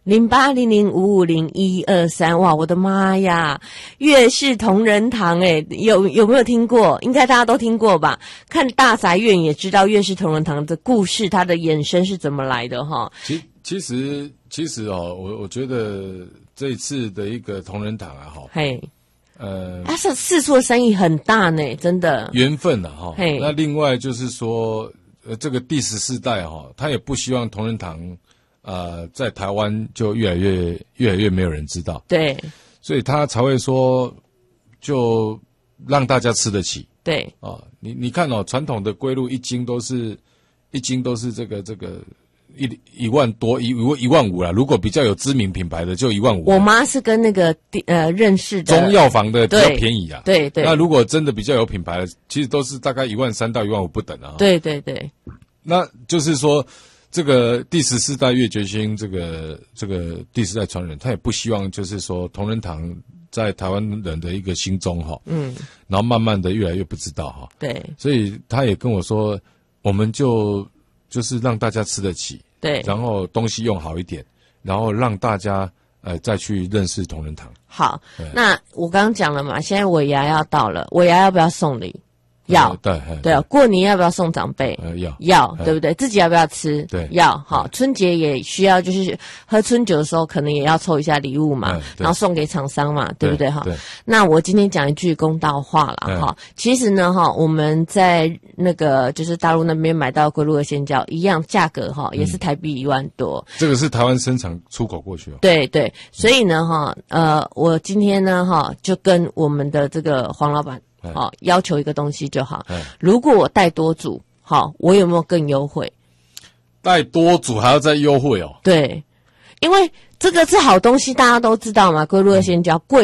0800550123，哇，我的妈呀！月氏同仁堂，有没有听过？应该大家都听过吧？看大宅院也知道月氏同仁堂的故事，它的衍生是怎么来的哈。 其实哦，我觉得这一次的一个同仁堂啊，哈， 嘿，他是四处的生意很大呢，真的缘分啊，哈。那另外就是说，这个第14代哈，他也不希望同仁堂。在台湾就越来越没有人知道， 对， 所以他才会说，就让大家吃得起， 对啊，你看哦，传统的龟鹿一斤都是这个1万多15000啦，如果比较有知名品牌的就15000。 我妈是跟那个认识的中药房的比较便宜啊， 对。 那如果真的比较有品牌的，其实都是大概13000到15000不等啊。 对， 那就是说。这个第14代岳觉兴，这个第4代传人，他也不希望就是说同仁堂在台湾人的一个心中哈，然后慢慢的越来越不知道哈， 对， 所以他也跟我说，我们就是让大家吃得起， 对， 然后东西用好一点，然后让大家再去认识同仁堂。 好，那我刚刚讲了嘛，现在尾牙要到了，尾牙要不要送礼？要，对啊，过年要不要送长辈？要，对不对？自己要不要吃？ 对， 要。好，春节也需要，就是喝春酒的时候，可能也要凑一下礼物嘛，然后送给厂商嘛，对不对？哈，那我今天讲一句公道话啦，哈，其实呢，哈，我们在那个就是大陆那边买到龟鹿二仙胶一样价格哈，也是台币1万多。 这个是台湾生产出口过去哦。 对，所以呢，哈，我今天呢，哈，就跟我们的这个黄老板。好，要求一个东西就好。如果我带多组，好，我有没有更优惠？ 带多组还要再优惠哦？ 对，因为这个是好东西，大家都知道嘛，龟鹿二仙胶贵